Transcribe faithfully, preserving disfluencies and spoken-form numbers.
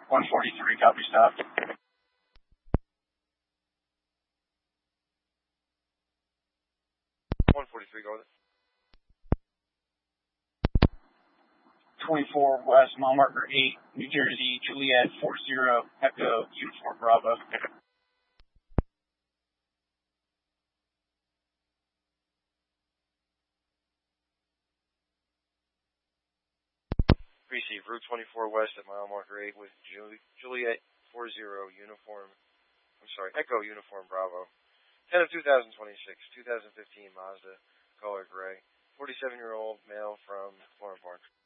one forty-three, copy stop. one forty-three, go with it. twenty-four West, mile marker eight, New Jersey, Juliet four zero, Echo, Uniform Bravo. Receive Route twenty-four West at mile marker eight with Juli- Juliet four zero, Uniform, I'm sorry, Echo, Uniform Bravo. ten of two thousand twenty-six, two thousand fifteen Mazda, color gray. forty-seven-year-old male from Florham Park.